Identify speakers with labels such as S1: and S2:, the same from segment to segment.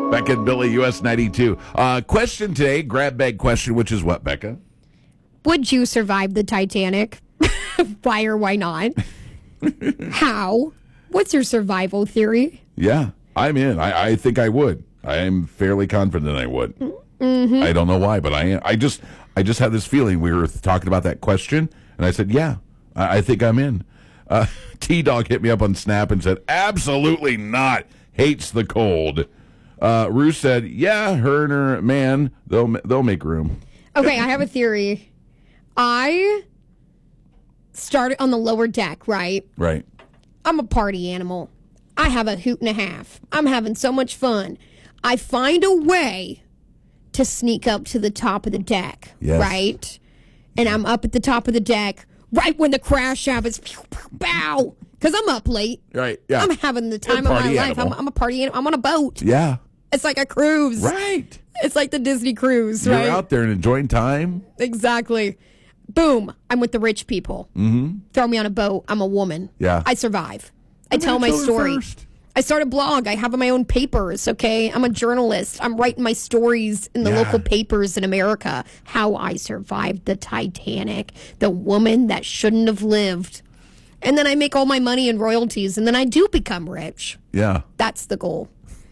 S1: Becca and Billy, US 92. Question today, grab bag question, which is what, Becca?
S2: Would you survive the Titanic? Why or why not? How? What's your survival theory?
S1: Yeah, I'm in. I think I would. I am fairly confident I would. Mm-hmm. I don't know why, but I am. I just had this feeling. We were talking about that question, and I said, yeah, I think I'm in. T-Dog hit me up on Snap and said, absolutely not. Hates the cold. Rue said, yeah, her and her man, they'll make room.
S2: Okay, I have a theory. I started on the lower deck, right?
S1: Right.
S2: I'm a party animal. I have a hoot and a half. I'm having so much fun. I find a way to sneak up to the top of the deck,
S1: yes.
S2: right? And I'm up at the top of the deck right when the crash happens. Pew, pew, bow. Because I'm up late.
S1: Right, yeah.
S2: I'm having the time of my life. I'm a party animal. I'm on a boat.
S1: Yeah.
S2: It's like a cruise.
S1: Right.
S2: It's like the Disney cruise, right?
S1: You're out there and enjoying time.
S2: Exactly. Boom. I'm with the rich people. Mm-hmm. Throw me on a boat. I'm a woman.
S1: Yeah.
S2: I survive. I tell my story.
S1: First.
S2: I start a blog. I have my own papers, okay? I'm a journalist. I'm writing my stories in the local papers in America. How I survived the Titanic. The woman that shouldn't have lived. And then I make all my money in royalties, and then I do become rich.
S1: Yeah.
S2: That's the goal.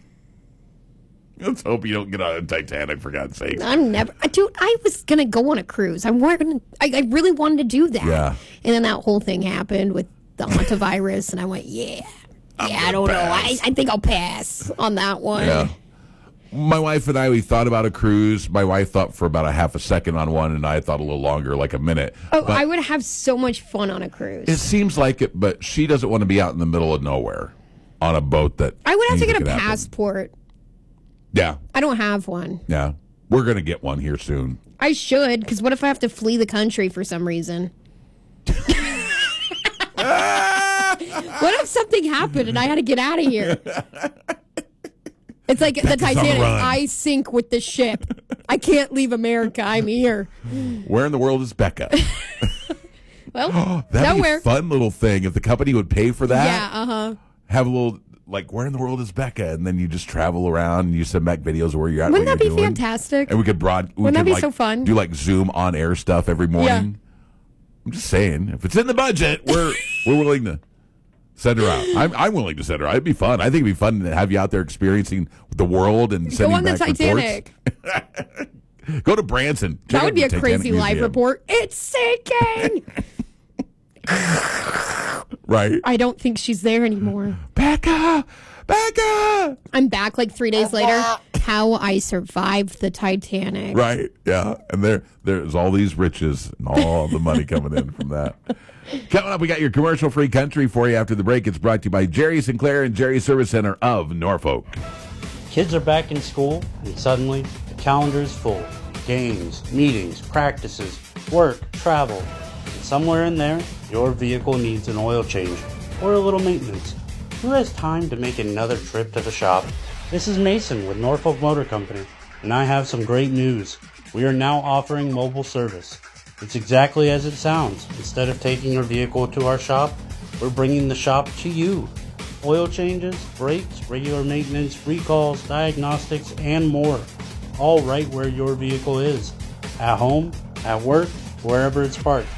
S1: Let's hope you don't get on a Titanic, for God's sake.
S2: I'm never... Dude, I was going to go on a cruise. I really wanted to do that.
S1: Yeah.
S2: And then that whole thing happened with the hantavirus, and I went, I don't know. I think I'll pass on that one.
S1: Yeah. My wife and I, we thought about a cruise. My wife thought for about a half a second on one, and I thought a little longer, like a minute.
S2: Oh, but I would have so much fun on a cruise.
S1: It seems like it, but she doesn't want to be out in the middle of nowhere on a boat that...
S2: I would have to get a
S1: happen.
S2: passport.
S1: Yeah.
S2: I don't have one.
S1: Yeah. We're going to get one here soon.
S2: I should, because what if I have to flee the country for some reason? What if something happened and I had to get out of here? It's like the Titanic. I sink with the ship. I can't leave America. I'm here.
S1: Where in the world is Becca?
S2: Well,
S1: that'd
S2: nowhere.
S1: be a fun little thing if the company would pay for that.
S2: Yeah,
S1: Have a little, like, where in the world is Becca? And then you just travel around and you send back videos of where you're at.
S2: Wouldn't
S1: what
S2: that
S1: you're
S2: be
S1: doing.
S2: fantastic?
S1: And we could
S2: Wouldn't that be so fun?
S1: Do like Zoom on air stuff every morning.
S2: Yeah.
S1: I'm just saying, if it's in the budget, we're willing to send her out. I'm willing to send her out. It'd be fun. I think it'd be fun to have you out there experiencing the world and sending
S2: Go on the
S1: back
S2: Titanic.
S1: reports. Go to Branson.
S2: That would be a
S1: Titanic
S2: crazy live
S1: Museum.
S2: report. It's sinking.
S1: Right.
S2: I don't think she's there anymore.
S1: Becca!
S2: I'm back like 3 days later. How I survived the Titanic.
S1: Right, yeah. And there's all these riches and all the money coming in from that. Coming up, we got your commercial-free country for you after the break. It's brought to you by Jerry Sinclair and Jerry Service Center of Norfolk.
S3: Kids are back in school, and suddenly the calendar is full. Games, meetings, practices, work, travel. And somewhere in there, your vehicle needs an oil change or a little maintenance. Who has time to make another trip to the shop? This is Mason with Norfolk Motor Company, and I have some great news. We are now offering mobile service. It's exactly as it sounds. Instead of taking your vehicle to our shop, we're bringing the shop to you. Oil changes, brakes, regular maintenance, recalls, diagnostics, and more. All right where your vehicle is. At home, at work, wherever it's parked.